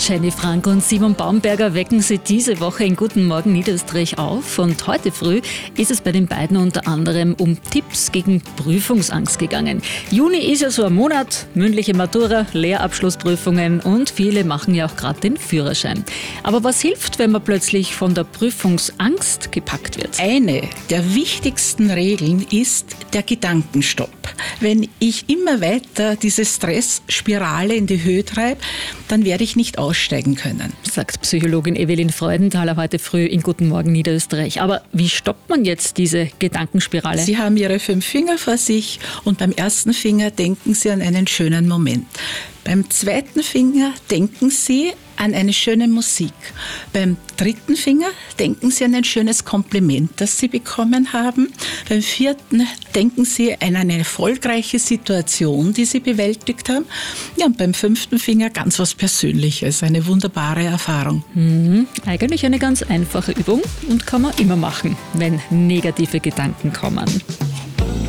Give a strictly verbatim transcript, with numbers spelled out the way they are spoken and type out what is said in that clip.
Jenny Frank und Simon Baumberger wecken Sie diese Woche in Guten Morgen Niederösterreich auf. Und heute früh ist es bei den beiden unter anderem um Tipps gegen Prüfungsangst gegangen. Juni ist ja so ein Monat, mündliche Matura, Lehrabschlussprüfungen und viele machen ja auch gerade den Führerschein. Aber was hilft, wenn man plötzlich von der Prüfungsangst gepackt wird? Eine der wichtigsten Regeln ist der Gedankenstopp. Wenn ich immer weiter diese Stressspirale in die Höhe treibe, dann werde ich nicht aussteigen können. Sagt Psychologin Evelyn Freudenthaler heute früh in Guten Morgen Niederösterreich. Aber wie stoppt man jetzt diese Gedankenspirale? Sie haben Ihre fünf Finger vor sich und beim ersten Finger denken Sie an einen schönen Moment. Beim zweiten Finger denken Sie an eine schöne Musik. Beim dritten Finger denken Sie an ein schönes Kompliment, das Sie bekommen haben. Beim vierten denken Sie an eine erfolgreiche Situation, die Sie bewältigt haben. Ja, und beim fünften Finger ganz was Persönliches, eine wunderbare Erfahrung. Mhm. Eigentlich eine ganz einfache Übung und kann man immer machen, wenn negative Gedanken kommen.